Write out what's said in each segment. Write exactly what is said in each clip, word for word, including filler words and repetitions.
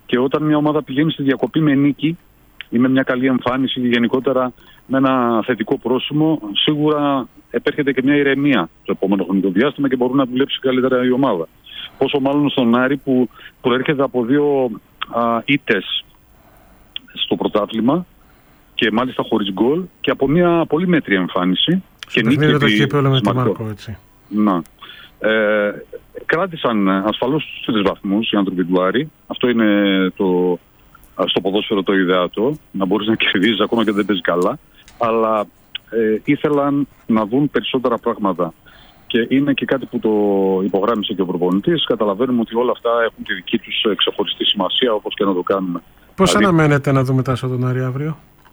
Και όταν μια ομάδα πηγαίνει στη διακοπή με νίκη ή με μια καλή εμφάνιση, γενικότερα με ένα θετικό πρόσημο, σίγουρα επέρχεται και μια ηρεμία το επόμενο χρονικό διάστημα και μπορεί να δουλέψει καλύτερα η ομάδα. Πόσο μάλλον στον Άρη που προέρχεται από δύο α, ήττες στο πρωτάθλημα και μάλιστα χωρίς γκολ και από μια πολύ μέτρια εμφάνιση. Και νίκη το κύπελλο με τον Μάρκο, έτσι. Να. Ε, κράτησαν ασφαλώς τους τρεις βαθμούς οι άνθρωποι του Άρη. Αυτό είναι το, στο ποδόσφαιρο το ιδεάτο, να μπορείς να κερδίζεις ακόμα και δεν παίζει καλά. Αλλά ε, ήθελαν να δουν περισσότερα πράγματα. Και είναι και κάτι που το υπογράμμισε και ο προπονητής. Καταλαβαίνουμε ότι όλα αυτά έχουν τη δική τους ξεχωριστή σημασία, όπως και να το κάνουμε. Πώς δηλαδή, αναμένετε να δούμε τα τον Άρη αύριο?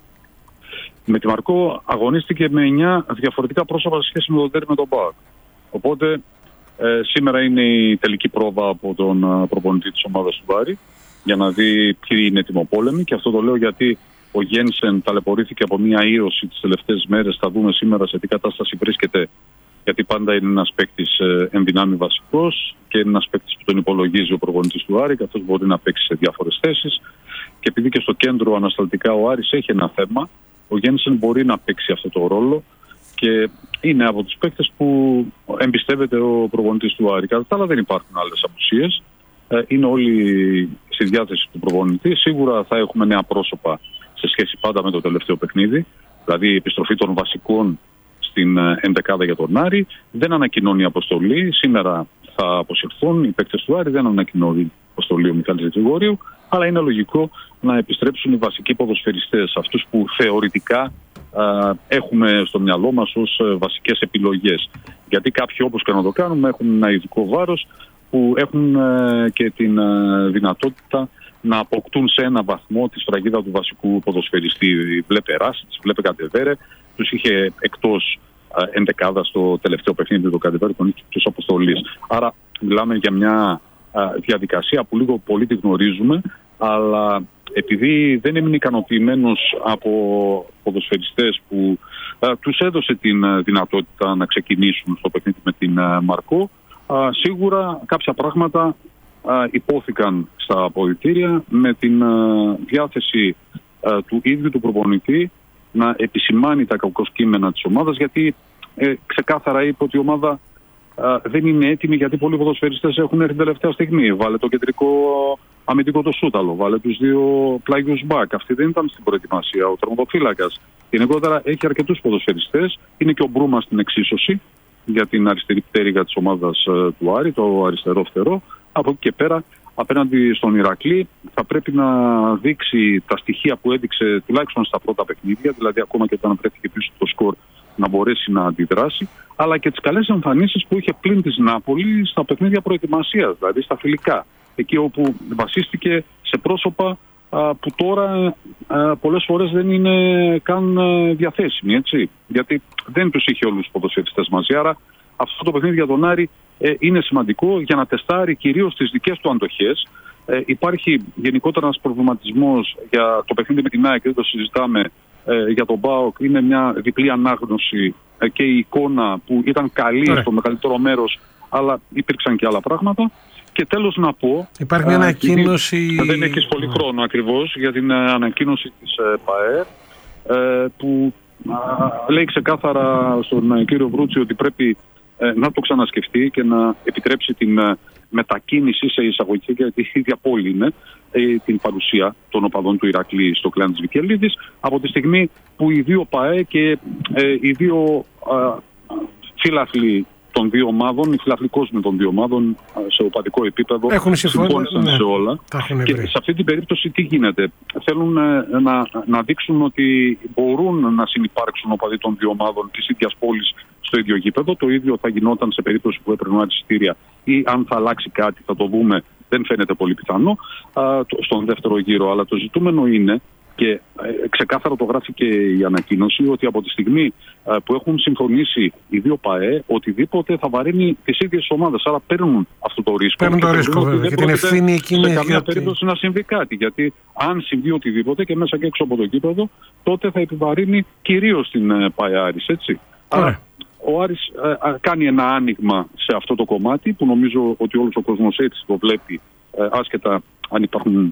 Με τη Μαρκό αγωνίστηκε με εννιά διαφορετικά πρόσωπα σε σχέση με τον τέρμι με τον ΠΑΟΚ. Οπότε ε, σήμερα είναι η τελική πρόβα από τον προπονητή της ομάδας του Άρη για να δει ποιοι είναι ετοιμοπόλεμοι. Και αυτό το λέω γιατί ο Γένσεν ταλαιπωρήθηκε από μια ήρωση τις τελευταίες μέρες. Θα δούμε σήμερα σε τι κατάσταση βρίσκεται. Γιατί πάντα είναι ένας παίκτης εν δυνάμει βασικός και είναι ένας παίκτης που τον υπολογίζει ο προπονητής του Άρη, καθώς μπορεί να παίξει σε διάφορες θέσεις. Και επειδή και στο κέντρο ανασταλτικά ο Άρης έχει ένα θέμα, ο Γένσεν μπορεί να παίξει αυτό το ρόλο και είναι από τους παίκτες που εμπιστεύεται ο προπονητής του Άρη. Κατά τα άλλα δεν υπάρχουν άλλες απουσίες. Είναι όλοι στη διάθεση του προπονητή. Σίγουρα θα έχουμε νέα πρόσωπα σε σχέση πάντα με το τελευταίο παιχνίδι, δηλαδή η επιστροφή των βασικών στην ενδεκάδα για τον Άρη. Δεν ανακοινώνει η αποστολή. Σήμερα θα αποσυρθούν οι παίκτες του Άρη. Δεν ανακοινώνει αποστολή ο Μιχάλης Γρηγόριου. Αλλά είναι λογικό να επιστρέψουν οι βασικοί ποδοσφαιριστές, αυτούς που θεωρητικά α, έχουμε στο μυαλό μας ως α, βασικές επιλογές. Γιατί κάποιοι, όπως και να το κάνουμε, έχουν ένα ειδικό βάρος που έχουν α, και την α, δυνατότητα να αποκτούν σε ένα βαθμό τη σφραγίδα του βασικού ποδοσφαιριστή. Βλέπε Ράσιτς, βλέπε Καντεβέρε, τους είχε εκτός α, ενδεκάδα στο τελευταίο παιχνίδι του Καντεβέρε, τον είχε εκτός αποστολής. Άρα μιλάμε για μια α, διαδικασία που λίγο πολύ τη γνωρίζουμε, αλλά επειδή δεν έμεινε ικανοποιημένος από ποδοσφαιριστές που α, τους έδωσε την δυνατότητα να ξεκινήσουν στο παιχνίδι με την α, Μαρκό, α, σίγουρα κάποια πράγματα α, υπόθηκαν στα αποδυτήρια με την α, διάθεση α, του ίδιου του προπονητή να επισημάνει τα κακοσκήμενα της ομάδας, γιατί ε, ξεκάθαρα είπε ότι η ομάδα α, δεν είναι έτοιμη, γιατί πολλοί ποδοσφαιριστές έχουν έρθει την τελευταία στιγμή. Βάλε το κεντρικό αμυντικό το Σούταλο, βάλε τους δύο πλάγιους μπακ. Αυτοί δεν ήταν στην προετοιμασία. Ο τερματοφύλακας γενικότερα έχει αρκετούς ποδοσφαιριστές. Είναι και ο Μπρούμα στην εξίσωση για την αριστερή πτέρυγα της ομάδας uh, του Άρη, το αριστερό φτερό. Από εκεί και πέρα, απέναντι στον Ηρακλή, θα πρέπει να δείξει τα στοιχεία που έδειξε τουλάχιστον στα πρώτα παιχνίδια, δηλαδή ακόμα και όταν βρέθηκε πίσω το σκορ, να μπορέσει να αντιδράσει, αλλά και τις καλές εμφανίσεις που είχε πλην της Νάπολη στα παιχνίδια προετοιμασίας, δηλαδή στα φιλικά. Εκεί όπου βασίστηκε σε πρόσωπα α, που τώρα α, πολλές φορές δεν είναι καν α, διαθέσιμοι, έτσι. Γιατί δεν τους είχε όλους τους ποδοσφαιριστές μαζί. Άρα αυτό το παιχνίδι για τον Άρη ε, είναι σημαντικό για να τεστάρει κυρίως τις δικές του αντοχές. Ε, υπάρχει γενικότερα ένας προβληματισμός για το παιχνίδι με την ΑΕΚ, δεν το συζητάμε, ε, για τον ΠΑΟΚ. Είναι μια διπλή ανάγνωση ε, και η εικόνα που ήταν καλή Ωραία. στο μεγαλύτερο μέρος, αλλά υπήρξαν και άλλα πράγματα. Και τέλος να πω... Υπάρχει μια ανακοίνωση... Δεν έχεις πολύ χρόνο ακριβώς για την ανακοίνωση της ΠΑΕ που λέει ξεκάθαρα στον κύριο Βρούτσι ότι πρέπει να το ξανασκεφτεί και να επιτρέψει την μετακίνηση σε εισαγωγική, γιατί η ίδια πόλη είναι, την παρουσία των οπαδών του Ηρακλή στο κλάν της Βικελίδης, από τη στιγμή που οι δύο ΠΑΕ και οι δύο φίλαθλοι των δύο ομάδων, οι φιλαθλοί κόσμοι των δύο ομάδων σε οπαδικό επίπεδο έχουν συμφώνησαν ναι, σε όλα. Και βρει. σε αυτή την περίπτωση τι γίνεται? Θέλουν να, να δείξουν ότι μπορούν να συνυπάρξουν οπαδοί των δύο ομάδων της ίδιας πόλης στο ίδιο γήπεδο. Το ίδιο θα γινόταν σε περίπτωση που έπαιρναν εισιτήρια, ή αν θα αλλάξει κάτι, θα το δούμε, δεν φαίνεται πολύ πιθανό α, το, στον δεύτερο γύρο. Αλλά το ζητούμενο είναι, και ε, ξεκάθαρα το γράφει και η ανακοίνωση, ότι από τη στιγμή ε, που έχουν συμφωνήσει οι δύο ΠΑΕ, οτιδήποτε θα βαρύνει τις ίδιες ομάδες. Άρα παίρνουν αυτό το ρίσκο. Παίρνουν το ρίσκο, βέβαια. Και την ευθύνη εκείνη. Σε καμία ότι... περίπτωση να συμβεί κάτι. Γιατί αν συμβεί οτιδήποτε και μέσα και έξω από το γήπεδο, τότε θα επιβαρύνει κυρίως την ε, ΠΑΕ Άρης, έτσι. Άρα ο Άρης ε, ε, κάνει ένα άνοιγμα σε αυτό το κομμάτι, που νομίζω ότι όλος ο κόσμος έτσι το βλέπει, ε, άσχετα αν υπάρχουν